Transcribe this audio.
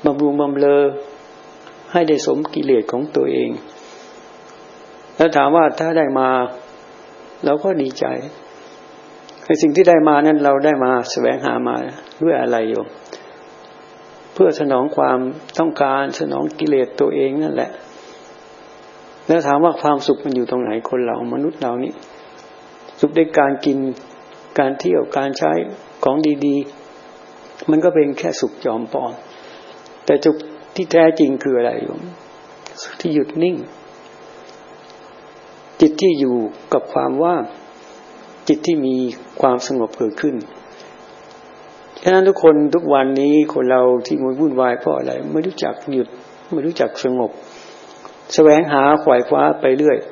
บำรุงบำเรอให้ได้สมกิเลสของตัวเองแล้วถามว่าถ้าได้มาเราก็ดีใจในสิ่งที่ได้มานั้นเราได้มาแสวงหามาด้วยอะไรโยมเพื่อสนองความต้องการสนองกิเลสตัวเองนั่นแหละแล้วถามว่าความสุขมันอยู่ตรงไหนคนเรามนุษย์เรานี่สุขในการกินการเที่ยวการใช้ของดีๆมันก็เป็นแค่สุขจอมปลอมแต่สุขที่แท้จริงคืออะไรโยมที่หยุดนิ่งจิตที่อยู่กับความว่างจิตที่มีความสงบเกิดขึ้นฉะนั้นทุกคนทุกวันนี้คนเราที่มันวุ่นวายเพราะอะไรไม่รู้จักหยุดไม่รู้จักสงบแสวงหาขวายคว้าไปเรื่อย